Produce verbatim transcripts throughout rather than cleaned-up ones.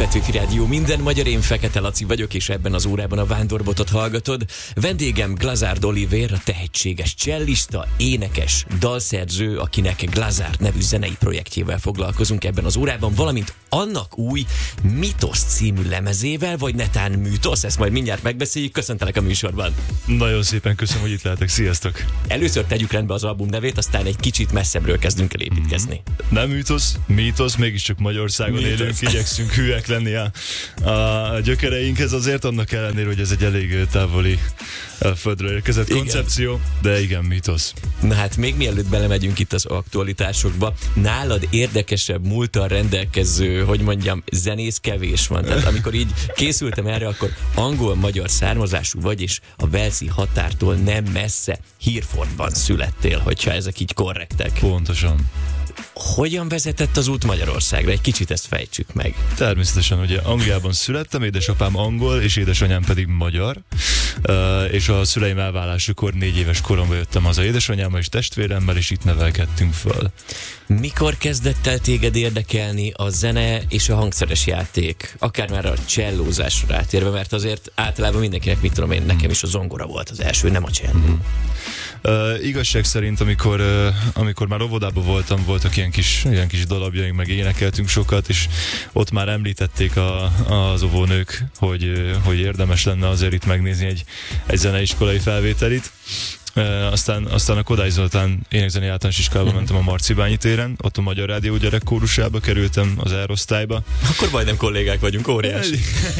Petőfi Rádió minden magyar, én Fekete Laci vagyok, és ebben az órában a Vándorbotot hallgatod. Vendégem Glazard Olivér, a tehetséges csellista, énekes, dalszerző, akinek Glazard nevű zenei projektjével foglalkozunk ebben az órában, valamint annak új Mitosz című lemezével, vagy netán Műtosz, ezt majd mindjárt megbeszéljük. Köszöntelek a műsorban. Nagyon szépen köszönöm, hogy itt lehetek. Sziasztok! Először tegyük rendbe az album nevét, aztán egy kicsit messzebbről kezdünk el építkezni. Nem Műtosz, Mítosz, mégiscsak Magyarországon Mítosz. Élünk, igyekszünk hűek lenni a, a gyökereinkhez, azért annak ellenére, hogy ez egy elég távoli földről érkezett igen. koncepció, de igen, Mítosz. Na hát még mielőtt belemegyünk itt az aktualitásokba, nálad érdekesebb múlttal rendelkező, hogy mondjam, zenész kevés van. Tehát amikor így készültem erre, akkor angol-magyar származású vagy, és a walesi határtól nem messze Herefordban születtél, hogyha ezek így korrektek. Pontosan. Hogyan vezetett az út Magyarországra? Egy kicsit ezt fejtsük meg. Természetesen, ugye Angliában születtem, édesapám angol, és édesanyám pedig magyar, uh, és a szüleim elválásukor négy éves koromban jöttem haza édesanyámmal és testvéremmel, és itt nevelkedtünk föl. Mikor kezdett el téged érdekelni a zene és a hangszeres játék? Akár már a csellózásra rátérve, mert azért általában mindenkinek, mit tudom én, nekem is a zongora volt az első, nem a cselló. Mm. Uh, igazság szerint, amikor, uh, amikor már óvodában voltam, voltak ilyen kis, ilyen kis darabjaink, meg énekeltünk sokat, és ott már említették a, az óvónők, hogy, uh, hogy érdemes lenne azért itt megnézni egy, egy zeneiskolai felvételit. Uh, aztán, aztán a Kodály Zoltán énekzenei általános iskolába mentem a Marcibányi téren, ott a Magyar Rádió gyerekkórusába kerültem, az E-osztályba. Akkor majdnem kollégák vagyunk, óriás.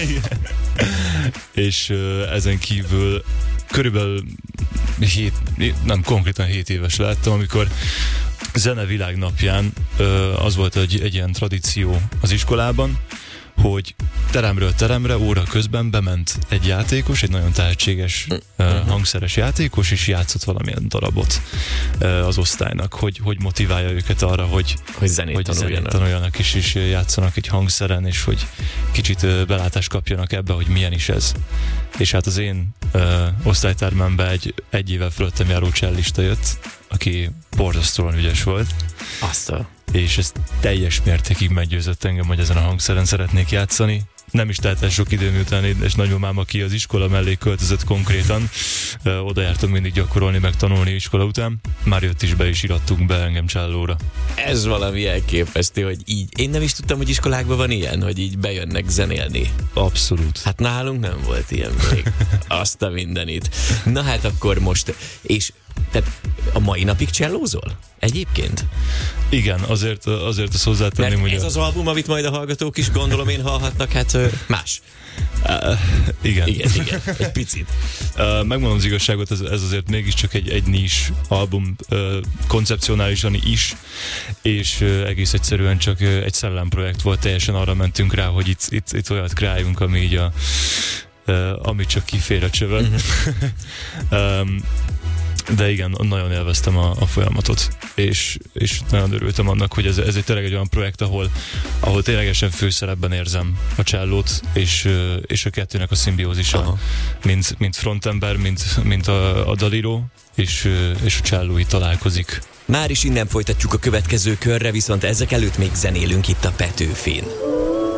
És uh, ezen kívül körülbelül hét, nem konkrétan hét éves lettem, amikor Zenevilág napján az volt egy, egy ilyen tradíció az iskolában, hogy teremről teremre, óra közben bement egy játékos, egy nagyon tehetséges uh, hangszeres játékos, és játszott valamilyen darabot uh, az osztálynak, hogy, hogy motiválja őket arra, hogy, hogy zenét, hogy tanuljanak. zenét tanuljanak, és, és játszanak egy hangszeren, és hogy kicsit uh, belátást kapjanak ebbe, hogy milyen is ez. És hát az én uh, osztálytermembe egy, egy évvel fölöttem járó csellista jött, aki borzasztóan ügyes volt. Azt a... és ez teljes mértékig meggyőzött engem, hogy ezen a hangszeren szeretnék játszani. Nem is telt el sok idő, miután és nagymamám, aki az iskola mellé költözött konkrétan, ö, oda jártam mindig gyakorolni, meg tanulni iskola után. Már jött is be, és irattunk be engem csellóra. Ez valami elképesztő, hogy így. Én nem is tudtam, hogy iskolákban van ilyen, hogy így bejönnek zenélni. Abszolút. Hát nálunk nem volt ilyen még. Azt a mindenit. Na hát akkor most, és tehát a mai napig csellózol? Egyébként? Igen, azért, azért azt hozzátenném, mert hogy... ez az album, amit majd a hallgatók is gondolom én hallhatnak, hát más. Uh, igen. Igen, igen, egy picit. Uh, megmondom az igazságot, ez, ez azért mégiscsak egy, egy nis album, uh, koncepcionálisan is, és uh, egész egyszerűen csak uh, egy szellemprojekt volt, teljesen arra mentünk rá, hogy itt, itt, itt olyat kreáljunk, ami így a, uh, amit csak kifér a csövön. Uh-huh. um, De igen, nagyon élveztem a, a folyamatot, és, és nagyon örültem annak, hogy ez, ez egy tényleg egy olyan projekt, ahol, ahol ténylegesen főszerepben érzem a csellót, és, és a kettőnek a szimbiózisa, mint, mint frontember, mint, mint a, a dalíró, és, és a cselló így találkozik. Már is innen folytatjuk a következő körre, viszont ezek előtt még zenélünk itt a Petőfin.